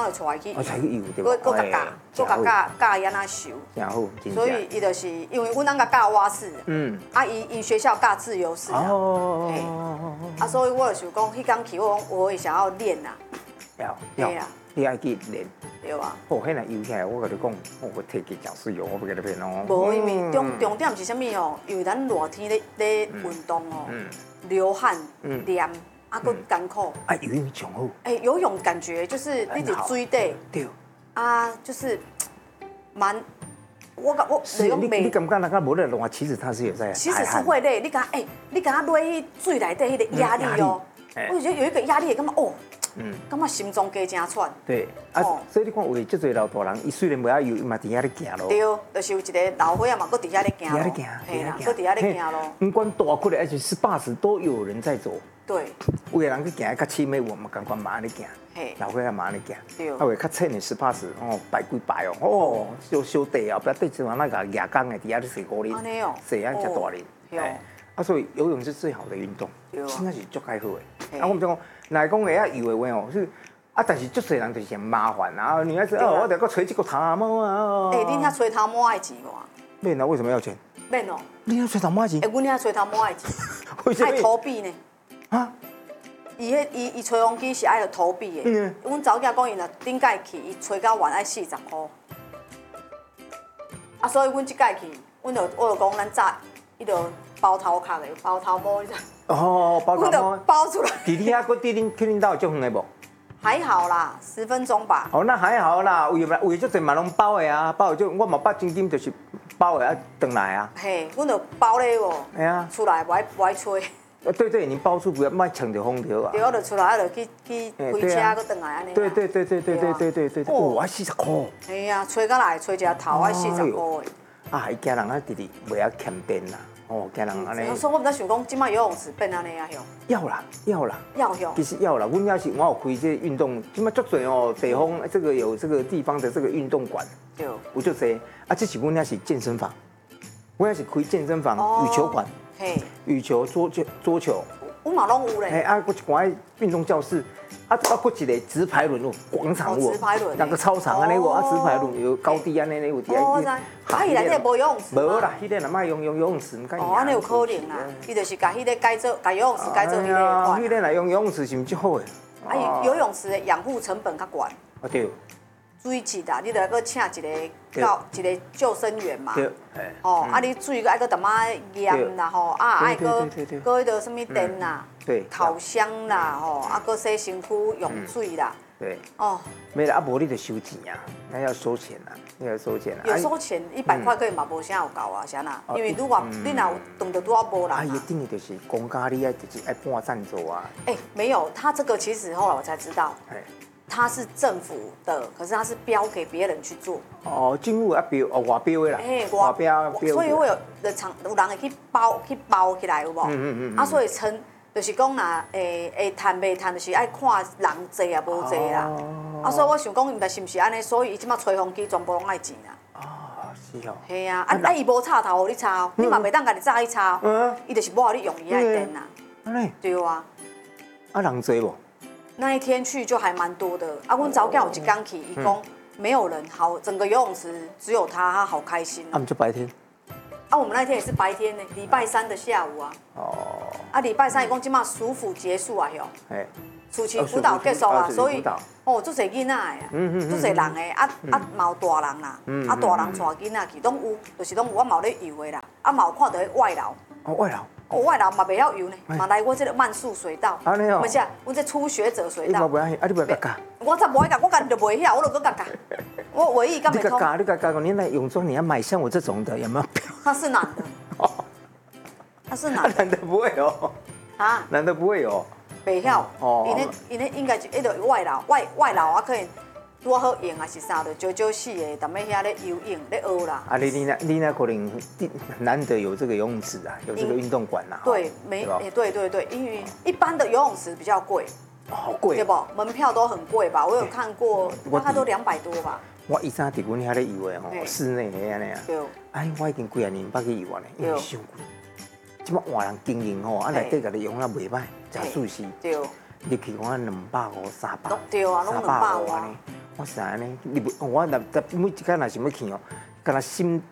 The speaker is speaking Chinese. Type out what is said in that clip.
早就出来去， 才去游对吧？ 搁教伊安那游。 真好， 所以伊就是因为阮那个教蛙式，伊学校教自由式啊，所以我就想讲，迄天去我也想要练呐。 要，你爱去练。 对啊。 哦，迄若游起来，我甲你讲，我摕去讲水哦，我不给你骗哦。 无，因为重点是啥物哦？因为咱热天咧运动哦，流汗、黏，啊，搁艰苦。 啊，游泳上好。 游泳感觉就是你伫水底。 对。 啊，就是蛮。 是你感觉那个无咧乱，其实它是有在其实是会累，你敢落去水内底迄个压力哦，我觉得有一个压力，感觉哦，感觉心脏加真喘。 对，所以你看有足侪老大人，伊虽然袂晓游，伊嘛伫遐咧行咯。 对，就是有一个老伙仔嘛，搁伫遐咧行。 伫遐咧行， 嘿啦，搁伫遐咧行咯。 不管大窟的还是18都有人在走。 对。 有的人去行较7米，我们赶快马咧行。老伙仔马咧行。对。啊，会较浅的18哦，摆几摆哦，小地啊，不要对住那个牙缸的，底下咧洗锅哩，洗啊，食大哩。所以游泳是最好的运动，真的是足介好的。我们讲，来讲会晓游的话哦，是但是足侪人就是嫌麻烦啊，女孩子我得个吹这个头毛啊。 恁遐吹头毛爱钱无？ 免啊，为什么要钱？ 免哦。 你遐吹头毛爱钱？ 阮遐吹头毛爱钱。爱投币呢？啊？伊吹风机是爱投币的。阮查某囝讲伊若顶届去，伊吹到完爱40块。所以阮即届去，我就讲咱早，伊就包头壳的，包头毛，你知？ 哦，包头毛。 包出来。 弟弟遐，去恁兜足远的无？ 还好啦，10分钟吧。 哦，那还好啦，有足侪嘛拢包的啊，包就我嘛捌真金就是包的啊，转来啊。 嘿，阮就包咧无。哎呀。 出来不爱吹。 对，你包出不要莫蹭着风条啊。 对，我就出来，就去开车，搁转来安尼。对。 哦，40块。 哎呀，吹到来吹一下头爱40块的。 啊，伊惊人啊，弟袂晓欠电啦。哦，惊人安尼。 所以我毋知想讲，即摆游泳池变安尼啊， 要啦。要。其实要啦，阮也是，我有开这运动，即摆足侪哦，地方这个有这个地方的这个运动馆。对。有足侪，这是阮也是健身房，我也是开健身房、羽球馆。羽球、桌球， 我嘛拢有咧。 搁一寡运动教室，搁一个直排轮广场有，那个操场安尼有，直排轮有高低安尼有。 我知。伊内底无游泳池。 无啦，迄个若莫用游泳池，唔敢用。 安尼有可能啦，伊就是甲迄个改做，甲游泳池改做迄个款。 迄个来用游泳池是毋足好诶。 游泳池的养护成本较悬。对。水质啦，你着搁请一个救生员嘛。对。你水爱搁淡仔盐啦吼，爱搁迄个什么电啦，烤箱啦吼，搁洗身躯用水啦。对。 没啦，无你着收钱啊，那要收钱啊，要收钱啊。 有收钱，100块可以嘛，无啥有够啊，啥啦？因为你若有动得多无人。 伊等于就是公家，你就是爱半赞助啊。 没有，他这个其实后来我才知道。它是政府的，可是它是标给别人去做。 政府标外标的啦。 外标。所以会有人会去包起来，有无？所以称就是讲呐，会赚袂赚，就是爱看人济啊，无济啦。所以我想讲，是毋是安尼？所以伊即马吹风机全部拢爱钱啦。是哦。系啊，伊无插头，你插，你嘛袂当家己早去插，伊就是无互你用伊爱电啦。安尼。对啊。 人济无？ 那一天去就还蛮多的阮早间有一天去，伊讲没有人，好，整个游泳池只有他好开心。 我们就白天。 我们那天也是白天呢，礼拜3的下午啊。礼拜3伊讲即马暑辅结束啊，哟。暑期辅导结束啊，所以足侪囡仔的啊，足侪人的，嘛有大人啦，大人带囡仔去，拢有，就是拢有，我嘛有咧游的啦，嘛有看到外劳。 外劳。 外劳嘛袂晓游呢，嘛来过这个慢速水道。不是啊，阮这初学者水道。 你不会教？ 我才不会教，我家己就袂晓，我就搁教。我唯一教袂通。 你教，你来泳装你要买像我这种的，有没有？ 他是男的。他是男的。 男的不会哦。啊？男的不会哦。 袂晓。因咧应该是迄个外劳可以。多好用还是啥的，少死的，踮咧遐咧游泳咧学啦。 你那可能难得有这个游泳池啊，有这个运动馆啦。 对，对，因为一般的游泳池比较贵。 好贵。 对不？门票都很贵吧？我有看过，大概都200多吧。 我以前伫阮遐咧游的吼，室内的安尼啊。对。我已经几啊年捌去游啊呢，因为伤贵。即摆换人经营吼，内底甲你用啊袂歹，真舒适。对。你去看250、300， 对啊，拢250安尼。 我是安尼，你不我每一间若想要去哦，敢若心